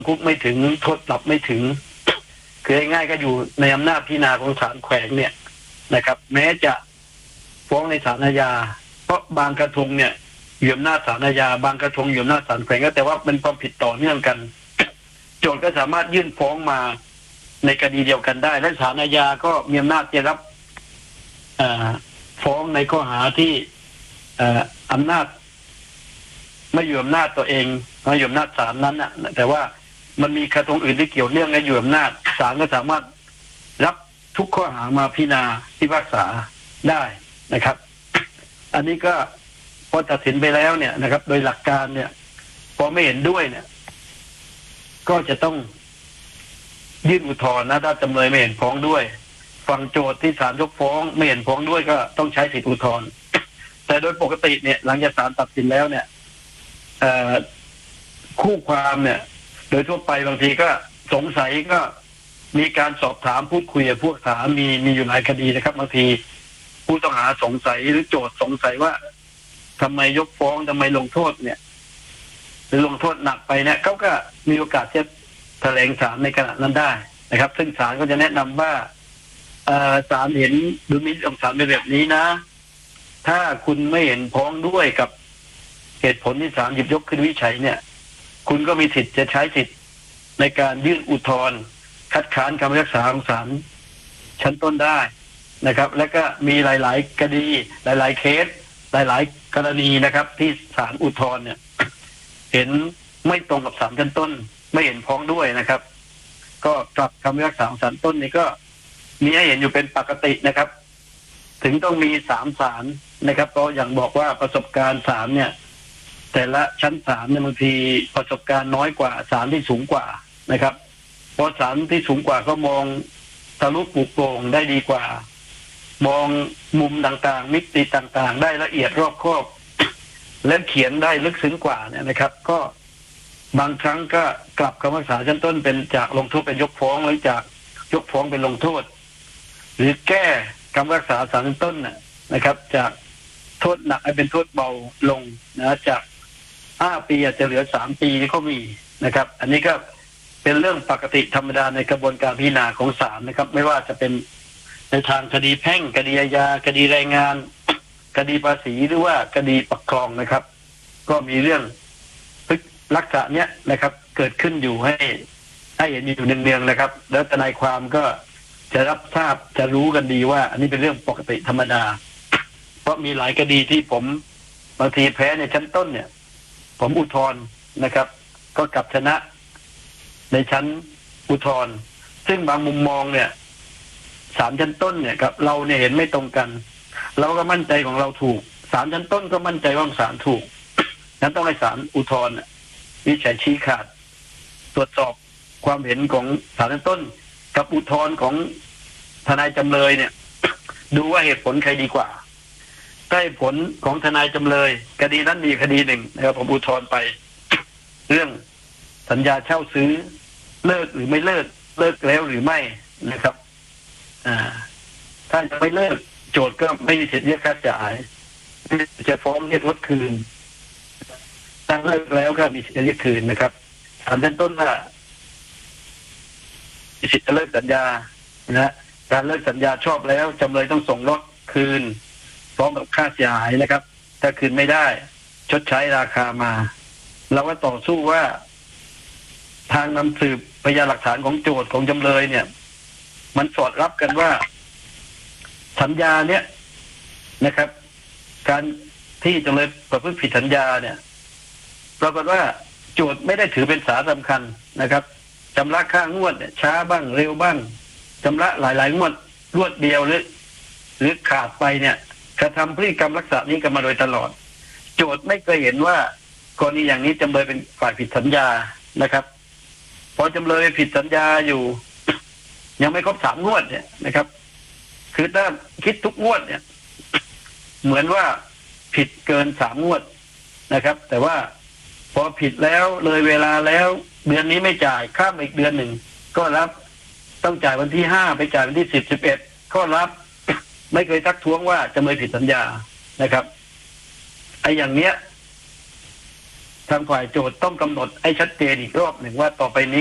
คุกไม่ถึงโทษปรับไม่ถึงคือง่ายๆก็อยู่ในอำนาจพิจารณาของศาลแขวงเนี่ยนะครับแม้จะฟ้องในศาลอาญาเพราะบางกระทงเนี่ยอยู่อำนาจศาลอาญาบางกระทงอยู่อำนาจศาลแขวงก็แต่ว่าเป็นความผิดต่อเนื่องกันโจทก์ก็สามารถยื่นฟ้องมาในคดีเดียวกันได้และศาลอาญาก็มีอำนาจจะรับฟ้องในข้อหาที่อำนาจไม่อยู่อำนาจตัวเองไม่อยู่อำนาจศาลนั้นนะแต่ว่ามันมีกระทงอื่นที่เกี่ยวเนื่องและอยู่อำนาจศาลก็สามารถรับทุกข้อหามาพิจารณาพิพากษาได้นะครับ อันนี้ก็พอตัดสินไปแล้วเนี่ยนะครับโดยหลักการเนี่ยพอไม่เห็นด้วยเนี่ยก็จะต้องยื่นอุทธรณ์นะถ้าจำเลยไม่เห็นฟ้องด้วยฝั่งโจทก์ที่ศาลยกฟ้องไม่เห็นฟ้องด้วยก็ต้องใช้สิทธิอุทธรณ์แต่โดยปกติเนี่ยหลังจากศาลตัดสินแล้วเนี่ยคู่ความเนี่ยโดยทั่วไปบางทีก็สงสัยก็มีการสอบถามพูดคุยกับผู้ต้องหามีอยู่หลายคดีนะครับบางทีผู้ต้องหาสงสัยหรือโจทก์สงสัยว่าทำไมยกฟ้องทำไมลงโทษเนี่ยหรือลงโทษหนักไปเนี่ยเขาก็มีโอกาสจะแถลงศาลในขณะนั้นได้นะครับซึ่งศาลก็จะแนะนำว่าศาลเห็นดุลพินิจของศาลเป็นแบบนี้นะถ้าคุณไม่เห็นพ้องด้วยกับเหตุผลที่ศาลหยิบยกขึ้นวิจัยเนี่ยคุณก็มีสิทธิ์จะใช้สิทธิ์ในการยื่นอุทธรณ์คัดค้านคำพิพากษาของศาลชั้นต้นได้นะครับและก็มีหลายๆคดีหลายๆเคสหลายๆกรณีนะครับที่ศาลอุทธรณ์เนี่ยเห็นไม่ตรงกับศาลชั้นต้นไม่เห็นพ้องด้วยนะครับ ก็กลับคำพิพากษาของศาลต้นนี่ก็มีให้เห็นอยู่เป็นปกตินะครับถึงต้องมี3 ศาลนะครับเพราะอย่างบอกว่าประสบการณ์ศาลเนี่ยแต่ละชั้นศาลเนี่ยบางทีประสบการณ์น้อยกว่าศาลที่สูงกว่านะครับเพราะศาลที่สูงกว่าก็มองทะลุปลุกโปร่งได้ดีกว่ามองมุมต่างๆมิติต่างๆได้ละเอียดรอบคอบและเขียนได้ลึกซึ้งกว่าเนี่ยนะครับก็บางครั้งก็กลับคำพิพากษาชั้นต้นเป็นจากลงโทษเป็นยกฟ้องหรือจากยกฟ้องเป็นลงโทษหรือแก้คำพิพากษาศาลชั้นต้นนะครับจากโทษหนักให้เป็นโทษเบาลงนะจาก5 ปีอาจจะเหลือ3 ปีก็มีนะครับอันนี้ก็เป็นเรื่องปกติธรรมดาในกระบวนการพิจารณาของศาลนะครับไม่ว่าจะเป็นในทางคดีแพ่งคดีอาญาคดีแรงงานคดีภาษีหรือว่าคดีปกครองนะครับก็มีเรื่องลักษณะเนี้ยนะครับเกิดขึ้นอยู่ให้เห็นอยู่เนืองๆนะครับแล้วทนายความก็จะรับทราบจะรู้กันดีว่าอันนี้เป็นเรื่องปกติธรรมดาเพราะมีหลายคดีที่ผมบางทีแพ้ในชั้นต้นเนี่ยผมอุทธรณ์นะครับก็กลับชนะในชั้นอุทธรณ์ซึ่งบางมุมมองเนี่ยศาลชั้นต้นเนี่ยกับเราเนี่ยเห็นไม่ตรงกันเราก็มั่นใจของเราถูกศาลชั้นต้นก็มั่นใจว่าศาลถูกนั้นต้องให้ศาลอุทธรณ์วิจัยชี้ขาดตรวจสอบความเห็นของศาลชั้นต้นกับอุทธรณ์ของทนายจำเลยเนี่ยดูว่าเหตุผลใครดีกว่าถ้าเหตุผลของทนายจำเลยคดีนั้นมีคดีหนึ่งนะครับผมอุทธรณ์ไปเรื่องสัญญาเช่าซื้อเลิกหรือไม่เลิกแล้วหรือไม่นะครับถ้าจะไม่เลิกโจทก์ก็ไม่มีสิทธิ์เรียกค่าจ่ายจะฟ้องเรียกรถคืนถ้าเลิกแล้วก็มีสิทธิ์เรียกคืนนะครับศาลชั้นต้นว่ามีสิทธิ์จะเลิกสัญญานะการเลิกสัญญาชอบแล้วจำเลยต้องส่งรถคืนพร้อมกับค่าเสียหายนะครับถ้าคืนไม่ได้ชดใช้ราคามาเราก็ต่อสู้ว่าทางนำสืบพยานหลักฐานของโจทก์ของจำเลยเนี่ยมันสอดรับกันว่าสัญญาเนี่ยนะครับการที่จำเลยประพฤติผิดสัญญาเนี่ยปรากฏว่าโจทก์ไม่ได้ถือเป็นสาระสำคัญนะครับชำระค่างวดช้าบ้างเร็วบ้างชำระหลายๆงวดรวดเดียวหรือขาดไปเนี่ยกระทำพฤติกรรมลักษณะนี้กันมาโดยตลอดโจทก์ไม่เคยเห็นว่ากรณีอย่างนี้จำเลยเป็นฝ่ายผิดสัญญานะครับพอจำเลยผิดสัญญาอยู่ยังไม่ครบ3 งวดเนี่ยนะครับคือถ้าคิดทุกงวดเนี่ยเหมือนว่าผิดเกิน3 งวดนะครับแต่ว่าพอผิดแล้วเลยเวลาแล้วเดือนนี้ไม่จ่ายข้ามอีกเดือนหนึ่งก็รับต้องจ่ายวันที่5ไปจ่ายวันที่10 11ก็รับไม่เคยทักท้วงว่าจำเลยผิดสัญญานะครับไอ้อย่างเนี้ยทางฝ่ายโจทย์ต้องกำหนดให้ชัดเจนอีกรอบหนึ่งว่าต่อไปนี้